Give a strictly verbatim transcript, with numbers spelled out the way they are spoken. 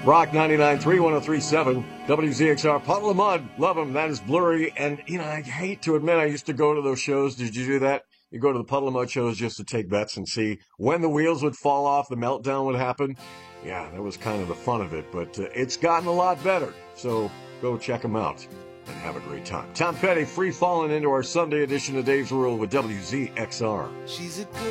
Rock ninety-nine point three, one oh three point seven, W Z X R, Puddle of Mud, love them, that is Blurry. And, you know, I hate to admit I used to go to those shows. Did you do that? You go to the Puddle of Mud shows just to take bets and see when the wheels would fall off, the meltdown would happen. Yeah, that was kind of the fun of it, but uh, it's gotten a lot better. So go check them out and have a great time. Tom Petty, free falling into our Sunday edition of Dave's World with W Z X R. She's a good